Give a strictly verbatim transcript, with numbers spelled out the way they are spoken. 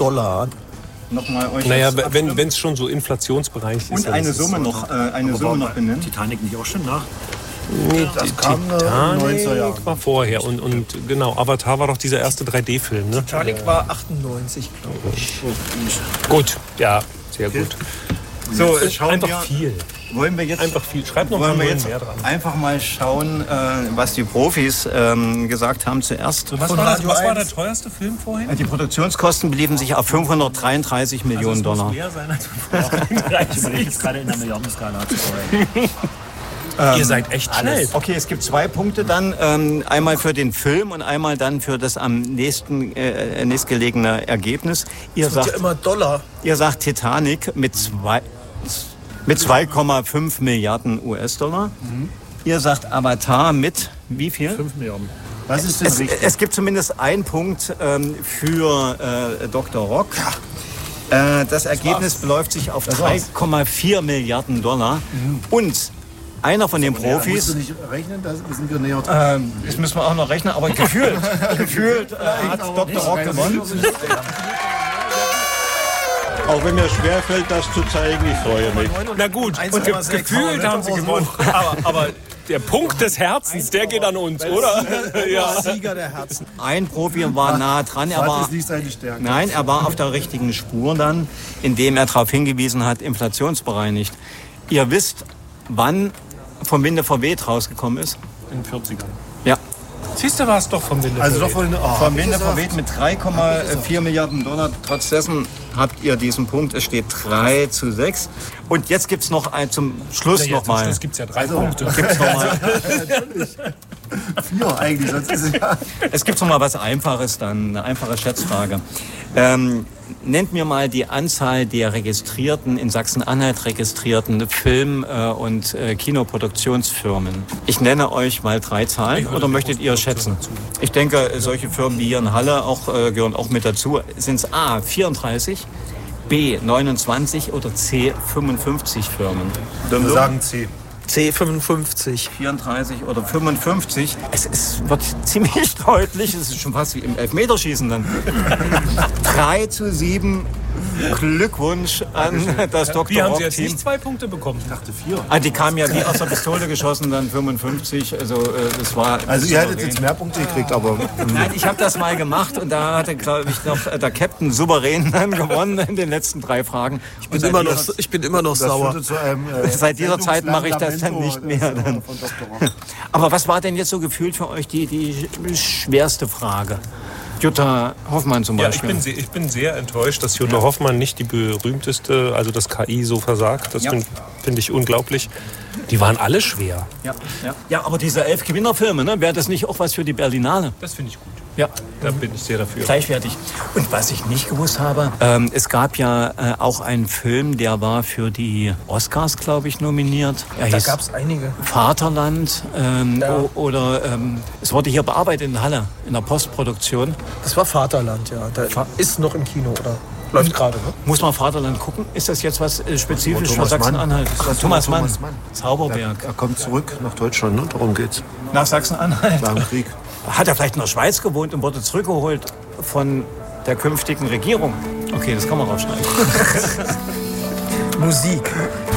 Dollar. Nochmal euch naja, wenn es schon so Inflationsbereich ist. Und eine Summe noch, äh, eine Summe noch benennen. Titanic nicht auch schon nach? Nee, das die kam Titanic neunziger Jahren. war vorher. Und, und genau, Avatar war doch dieser erste drei D-Film. Ne? Titanic war achtundneunzig, glaube ich. Gut, ja, sehr gut. So, schauen einfach wir, viel. Wollen wir jetzt einfach viel. Schreibt noch wollen mal wir jetzt mehr dran. einfach mal schauen, äh, was die Profis ähm, gesagt haben zuerst. Was, war, das, was war der teuerste Film vorhin? Die Produktionskosten beliefen sich auf fünfhundertdreiunddreißig Millionen also es Dollar. muss mehr sein als fünfhundertdreißig. Ich überlege jetzt gerade in der Millionenskala zu vorhin. Ähm, Ihr seid echt schnell. Okay, es gibt zwei Punkte dann. Ähm, einmal für den Film und einmal dann für das am nächsten äh, nächstgelegene Ergebnis. Ihr Das wird sagt, ja immer Dollar. ihr sagt Titanic mit zwei, mit zwei Komma fünf Milliarden U S-Dollar. Mhm. Ihr sagt Avatar mit wie viel? fünf Milliarden. Was ist denn es, es gibt zumindest einen Punkt ähm, für äh, Doktor Rock. Äh, das Ergebnis beläuft sich auf drei Komma vier Milliarden Dollar. Mhm. Und einer von den Profis. Musst du nicht rechnen, da sind wir näher dran. Ähm, das müssen wir auch noch rechnen, aber gefühlt, gefühlt äh, hat Doktor Rock gewonnen. Auch wenn mir schwerfällt, das zu zeigen, ich freue mich. Na gut, und ge gefühlt haben sie gewonnen. Aber, aber der Punkt des Herzens, der geht an uns, oder? Ja. Sieger der Herzen. Ein Profi war nah dran. Er war, nein, er war auf der richtigen Spur dann, indem er darauf hingewiesen hat, inflationsbereinigt. Ihr wisst, wann vom Winde verweht rausgekommen ist? In den vierzigern. Ja. Siehst du, war es doch vom Winde also verweht. Doch von, oh, vom Winde verweht mit drei Komma vier Milliarden Dollar. Trotz dessen habt ihr diesen Punkt. Es steht drei zu sechs. Und jetzt gibt es noch ein, zum Schluss ja, nochmal. Zum Schluss gibt es ja drei also, Punkte. Gibt's noch mal. Vier eigentlich. Sonst ist es, ja. Es gibt noch mal was Einfaches dann, eine einfache Schätzfrage. Ähm, nennt mir mal die Anzahl der registrierten, in Sachsen-Anhalt registrierten Film- äh, und äh, Kinoproduktionsfirmen. Ich nenne euch mal drei Zahlen oder möchtet ihr schätzen? Ich denke, solche Firmen wie hier in Halle auch, äh, gehören auch mit dazu. Sind es A, vierunddreißig, B, neunundzwanzig oder C, fünfundfünfzig Firmen? Wir sagen C. C fünfundfünfzig. vierunddreißig oder fünfundfünfzig. Es ist, wird ziemlich deutlich, es ist schon fast wie im Elfmeterschießen dann. drei zu sieben. Glückwunsch an das Doktor Wie haben Sie Rock jetzt Team. nicht zwei Punkte bekommen? Ich dachte vier. Ah, die kamen ja wie aus der Pistole geschossen, dann fünfundfünfzig. Also, äh, das war, also ihr hättet jetzt mehr Punkte gekriegt, aber... Nein, ich habe das mal gemacht und da hatte, glaube ich, noch der Captain souverän dann gewonnen in den letzten drei Fragen. Ich bin, immer noch, ich bin immer noch sauer. Einem, äh, Seit dieser Zeit mache ich das dann nicht mehr. Dann. Aber was war denn jetzt so gefühlt für euch die, die schwerste Frage? Jutta Hoffmann zum Beispiel. Ja, ich bin, ich bin sehr enttäuscht, dass Jutta ja. Hoffmann nicht die berühmteste, also das K I so versagt. Das ja. finde find ich unglaublich. Die waren alle schwer. Ja, ja. ja aber diese elf Gewinnerfilme, ne, wäre das nicht auch was für die Berlinale? Das finde ich gut. Ja. Da bin ich sehr dafür. Gleichwertig. Und was ich nicht gewusst habe, ähm, es gab ja äh, auch einen Film, der war für die Oscars, glaube ich, nominiert. Er da hieß gab es einige. Vaterland ähm, ja. oder ähm, es wurde hier bearbeitet in Halle, in der Postproduktion. Das war Vaterland, ja. Da Fa ist noch im Kino, oder? Läuft gerade, ne? Muss man Vaterland gucken? Ist das jetzt was äh, spezifisch für Sachsen-Anhalt? Thomas Mann. Thomas Mann. Zauberberg. Er, er kommt zurück nach Deutschland, ne? Darum geht's. Nach Sachsen-Anhalt? Nach dem Krieg. Hat er vielleicht in der Schweiz gewohnt und wurde zurückgeholt von der künftigen Regierung? Okay, das kann man rausschneiden. Musik.